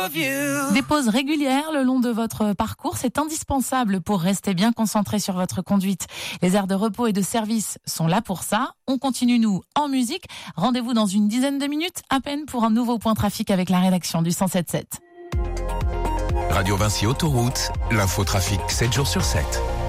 Des pauses régulières le long de votre parcours, c'est indispensable pour rester bien concentré sur votre conduite. Les aires de repos et de service sont là pour ça. On continue, nous, en musique. Rendez-vous dans une dizaine de minutes, à peine, pour un nouveau point trafic avec la rédaction du 107.7. Radio Vinci Autoroute, l'infotrafic 7 jours sur 7.